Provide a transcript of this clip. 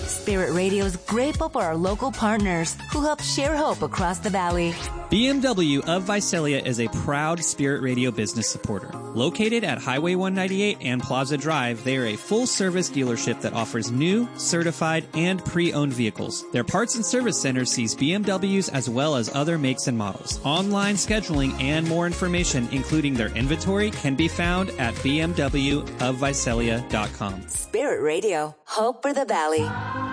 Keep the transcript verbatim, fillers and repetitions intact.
Spirit Radio is grateful for our local partners who help share hope across the valley. B M W of Visalia is a proud Spirit Radio business supporter. Located at Highway one ninety-eight and Plaza Drive, they are a full-service dealership that offers new, certified, and pre-owned vehicles. Their parts and service center sees B M Ws as well as other makes and models. Online scheduling and more information, including their inventory, can be found at b m w of visalia dot com. Spirit Radio, hope for the valley.